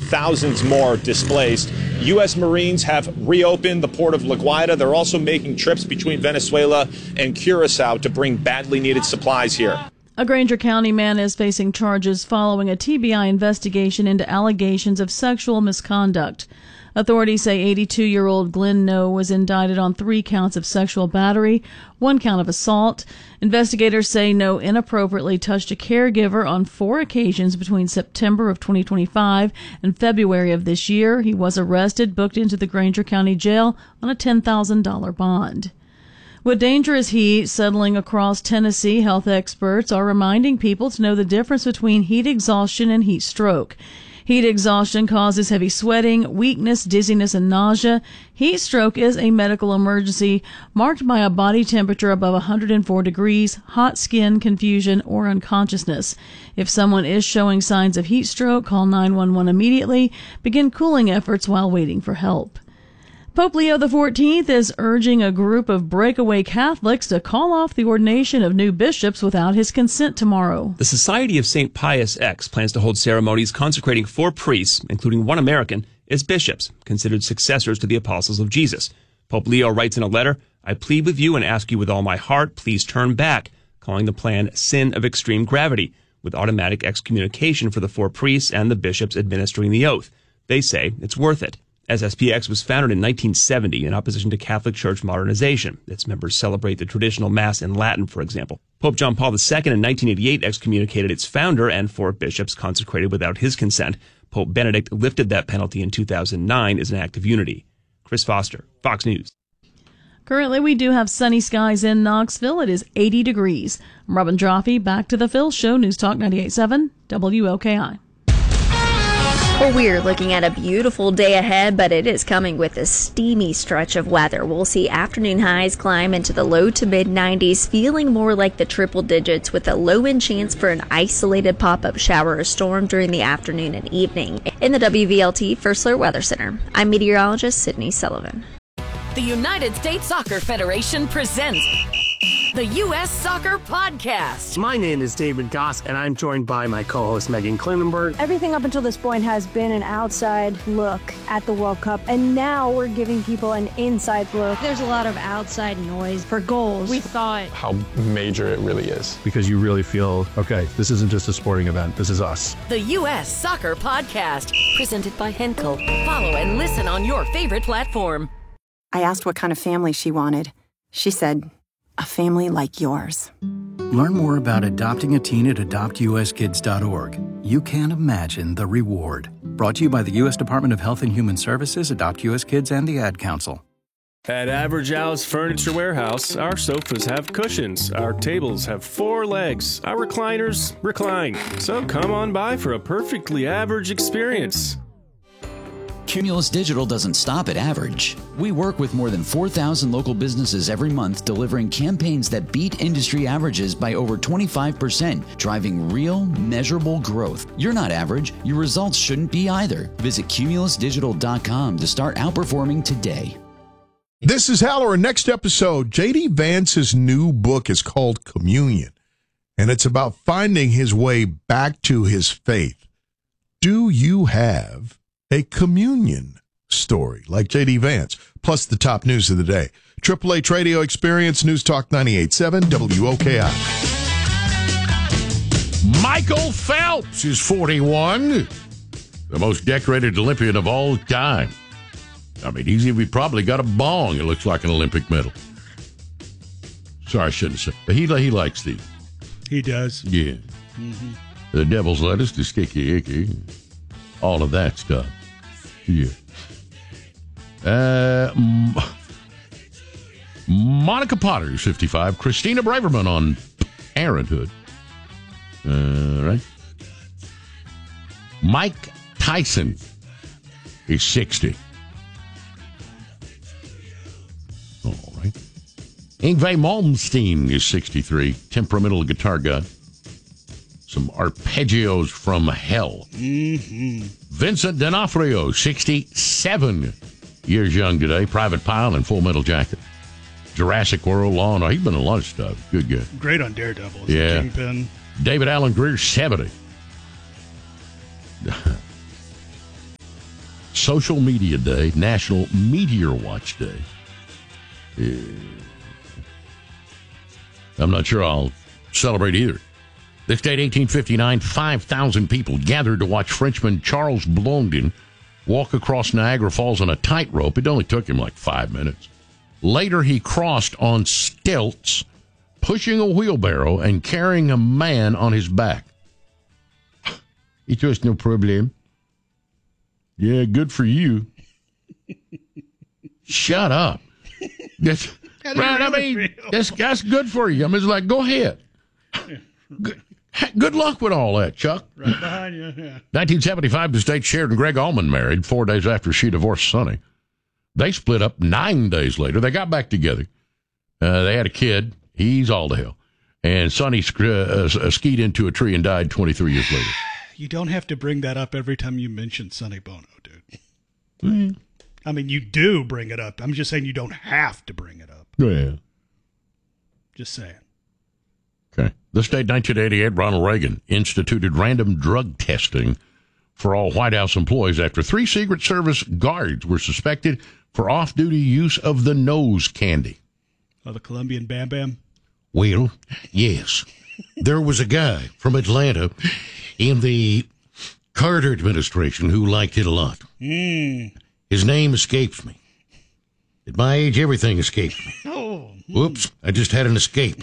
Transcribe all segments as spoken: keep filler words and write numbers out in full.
thousands more displaced. U S Marines have reopened the port of La Guaira. They're also making trips between Venezuela and Curacao to bring badly needed supplies here. A Granger County man is facing charges following a T B I investigation into allegations of sexual misconduct. Authorities say eighty-two-year-old Glenn No was indicted on three counts of sexual battery, one count of assault. Investigators say No inappropriately touched a caregiver on four occasions between September of twenty twenty-five and February of this year. He was arrested, booked into the Granger County Jail on a ten thousand dollars bond. With dangerous heat settling across Tennessee, health experts are reminding people to know the difference between heat exhaustion and heat stroke. Heat exhaustion causes heavy sweating, weakness, dizziness, and nausea. Heat stroke is a medical emergency marked by a body temperature above one hundred four degrees, hot skin, confusion, or unconsciousness. If someone is showing signs of heat stroke, call nine one one immediately. Begin cooling efforts while waiting for help. Pope Leo the fourteenth is urging a group of breakaway Catholics to call off the ordination of new bishops without his consent tomorrow. The Society of Saint Pius X plans to hold ceremonies consecrating four priests, including one American, as bishops, considered successors to the apostles of Jesus. Pope Leo writes in a letter, "I plead with you and ask you with all my heart, please turn back," calling the plan sin of extreme gravity, with automatic excommunication for the four priests and the bishops administering the oath. They say it's worth it. S S P X was founded in nineteen seventy in opposition to Catholic Church modernization. Its members celebrate the traditional Mass in Latin, for example. Pope John Paul the Second in nineteen eighty-eight excommunicated its founder and four bishops consecrated without his consent. Pope Benedict lifted that penalty in two thousand nine as an act of unity. Chris Foster, Fox News. Currently, we do have sunny skies in Knoxville. It is eighty degrees. I'm Robin Joffe. Back to the Phil Show, News Talk ninety-eight point seven, W L K I. Well, we're looking at a beautiful day ahead, but it is coming with a steamy stretch of weather. We'll see afternoon highs climb into the low to mid nineties, feeling more like the triple digits with a low-end chance for an isolated pop-up shower or storm during the afternoon and evening. In the W V L T First Alert Weather Center, I'm meteorologist Sydney Sullivan. The United States Soccer Federation presents the U S Soccer Podcast. My name is David Goss, and I'm joined by my co-host Megan Klinenberg. Everything up until this point has been an outside look at the World Cup, and now we're giving people an inside look. There's a lot of outside noise for goals. We thought how major it really is. Because you really feel, okay, this isn't just a sporting event, this is us. The U S Soccer Podcast, presented by Henkel. Follow and listen on your favorite platform. I asked what kind of family she wanted. She said, a family like yours. Learn more about adopting a teen at adopt u s kids dot org. You can't imagine the reward. Brought to you by the U S Department of Health and Human Services, Adopt U S Kids, and the Ad Council. At Average Al's Furniture Warehouse, our sofas have cushions, our tables have four legs, our recliners recline. So come on by for a perfectly average experience. Cumulus Digital doesn't stop at average. We work with more than four thousand local businesses every month, delivering campaigns that beat industry averages by over twenty-five percent, driving real, measurable growth. You're not average. Your results shouldn't be either. Visit cumulus digital dot com to start outperforming today. This is Hal. Our next episode, J D. Vance's new book is called Communion, and it's about finding his way back to his faith. Do you have a communion story like J D. Vance, plus the top news of the day? Triple H Radio Experience, News Talk ninety-eight point seven, W O K I. Michael Phelps is forty-one, the most decorated Olympian of all time. I mean, he's even probably got a bong. It looks like an Olympic medal. Sorry, I shouldn't say. He, he likes these. He does. Yeah. Mm-hmm. The devil's lettuce, the sticky icky, all of that stuff. Yeah. Uh, M- Monica Potter is fifty-five. Christina Braverman on Parenthood. All right. Mike Tyson is sixty. All right. Yngwie Malmsteen is sixty-three. Temperamental guitar guy. Some arpeggios from hell. Mm-hmm. Vincent D'Onofrio, sixty-seven years young today. Private Pile and Full Metal Jacket. Jurassic World, Law and Order. He's been in a lot of stuff. Good guy. Great on Daredevil. Yeah. Kingpin. David Allen Greer, seventy. Social Media Day, National Meteor Watch Day. Uh, I'm not sure I'll celebrate either. This date, eighteen fifty-nine, five thousand people gathered to watch Frenchman Charles Blondin walk across Niagara Falls on a tightrope. It only took him like five minutes. Later, he crossed on stilts, pushing a wheelbarrow and carrying a man on his back. It was no problem. Yeah, good for you. Shut up. That's, right, I mean, that's, that's good for you. I mean, it's like, go ahead. Good, good luck with all that, Chuck. Right behind you, yeah. nineteen seventy-five, the state Sharon and Greg Allman married four days after she divorced Sonny. They split up nine days later. They got back together. Uh, they had a kid. He's all to hell. And Sonny uh, uh, skied into a tree and died twenty-three years later. You don't have to bring that up every time you mention Sonny Bono, dude. Mm. I mean, you do bring it up. I'm just saying you don't have to bring it up. Yeah. Just saying. Okay. This date, nineteen eighty-eight, Ronald Reagan instituted random drug testing for all White House employees after three Secret Service guards were suspected for off-duty use of the nose candy. Oh, the Colombian Bam Bam? Well, yes. There was a guy from Atlanta in the Carter administration who liked it a lot. Mm. His name escapes me. At my age, everything escapes me. Oh. Whoops, I just had an escape.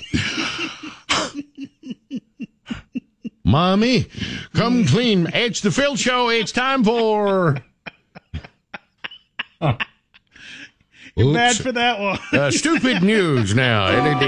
Mommy, come clean. It's the Phil Show. It's time for... You're mad for that one. uh, stupid news now.